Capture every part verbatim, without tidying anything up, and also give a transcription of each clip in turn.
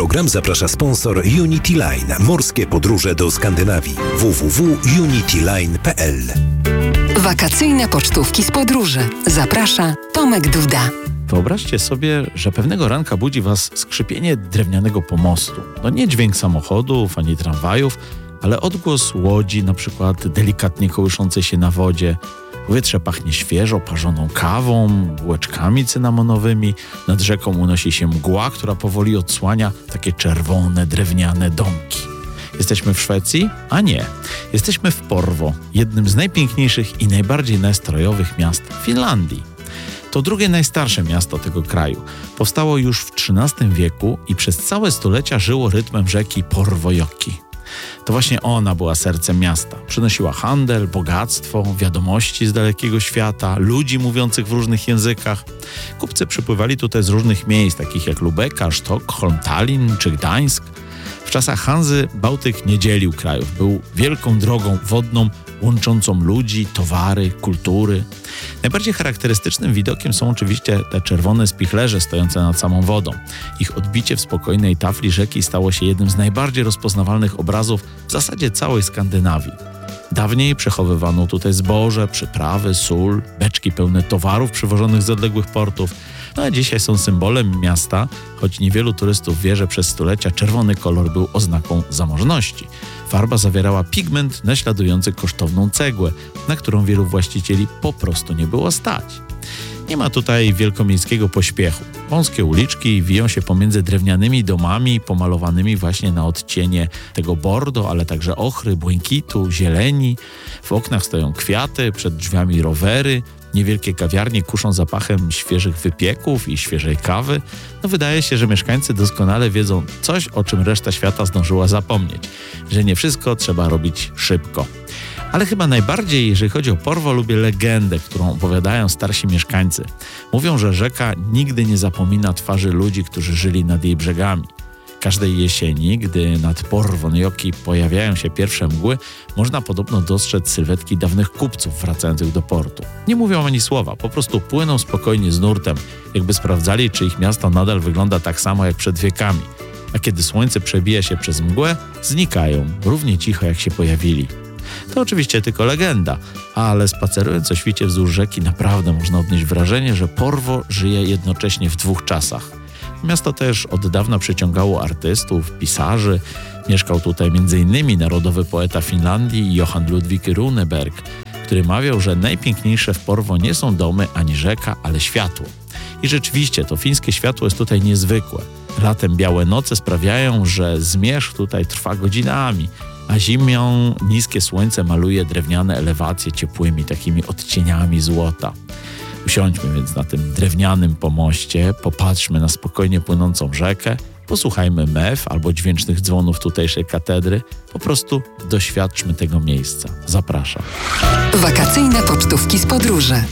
program zaprasza sponsor Unity Line. Morskie podróże do Skandynawii. w w w kropka unity line kropka p l. Wakacyjne pocztówki z podróży. Zaprasza Tomek Duda. Wyobraźcie sobie, że pewnego ranka budzi was skrzypienie drewnianego pomostu. No nie dźwięk samochodów ani tramwajów, ale odgłos łodzi, na przykład delikatnie kołyszącej się na wodzie. Powietrze pachnie świeżo parzoną kawą, bułeczkami cynamonowymi. Nad rzeką unosi się mgła, która powoli odsłania takie czerwone, drewniane domki. Jesteśmy w Szwecji? A nie. Jesteśmy w Porvoo, jednym z najpiękniejszych i najbardziej nastrojowych miast Finlandii. To drugie najstarsze miasto tego kraju. Powstało już w trzynastym wieku i przez całe stulecia żyło rytmem rzeki Porvoojoki. To właśnie ona była sercem miasta. Przynosiła handel, bogactwo, wiadomości z dalekiego świata, ludzi mówiących w różnych językach. Kupcy przypływali tutaj z różnych miejsc, takich jak Lubeka, Sztokholm, Tallin czy Gdańsk. W czasach Hanzy Bałtyk nie dzielił krajów. Był wielką drogą wodną, łączącą ludzi, towary, kultury. Najbardziej charakterystycznym widokiem są oczywiście te czerwone spichlerze stojące nad samą wodą. Ich odbicie w spokojnej tafli rzeki stało się jednym z najbardziej rozpoznawalnych obrazów w zasadzie całej Skandynawii. Dawniej przechowywano tutaj zboże, przyprawy, sól, beczki pełne towarów przywożonych z odległych portów. No a dzisiaj są symbolem miasta, choć niewielu turystów wie, że przez stulecia czerwony kolor był oznaką zamożności. Farba zawierała pigment naśladujący kosztowną cegłę, na którą wielu właścicieli po prostu nie było stać. Nie ma tutaj wielkomiejskiego pośpiechu. Wąskie uliczki wiją się pomiędzy drewnianymi domami pomalowanymi właśnie na odcienie tego bordo, ale także ochry, błękitu, zieleni. W oknach stoją kwiaty, przed drzwiami rowery. Niewielkie kawiarnie kuszą zapachem świeżych wypieków i świeżej kawy. No wydaje się, że mieszkańcy doskonale wiedzą coś, o czym reszta świata zdążyła zapomnieć. Że nie wszystko trzeba robić szybko. Ale chyba najbardziej, jeżeli chodzi o Porvoo, lubię legendę, którą opowiadają starsi mieszkańcy. Mówią, że rzeka nigdy nie zapomina twarzy ludzi, którzy żyli nad jej brzegami. Każdej jesieni, gdy nad Porvoojoki pojawiają się pierwsze mgły, można podobno dostrzec sylwetki dawnych kupców wracających do portu. Nie mówią ani słowa, po prostu płyną spokojnie z nurtem, jakby sprawdzali, czy ich miasto nadal wygląda tak samo jak przed wiekami. A kiedy słońce przebija się przez mgłę, znikają, równie cicho jak się pojawili. To oczywiście tylko legenda, ale spacerując o świcie wzdłuż rzeki naprawdę można odnieść wrażenie, że Porvoo żyje jednocześnie w dwóch czasach. Miasto też od dawna przyciągało artystów, pisarzy. Mieszkał tutaj m in narodowy poeta Finlandii Johan Ludwig Runeberg, który mawiał, że najpiękniejsze w Porvoo nie są domy ani rzeka, ale światło. I rzeczywiście to fińskie światło jest tutaj niezwykłe. Latem białe noce sprawiają, że zmierzch tutaj trwa godzinami, a zimą niskie słońce maluje drewniane elewacje ciepłymi takimi odcieniami złota. Usiądźmy więc na tym drewnianym pomoście, popatrzmy na spokojnie płynącą rzekę, posłuchajmy mew albo dźwięcznych dzwonów tutejszej katedry, po prostu doświadczmy tego miejsca. Zapraszam. Wakacyjne pocztówki z podróży.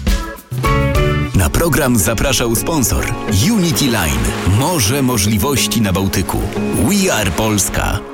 Na program zapraszał sponsor Unity Line. Morze możliwości na Bałtyku. We are Polska.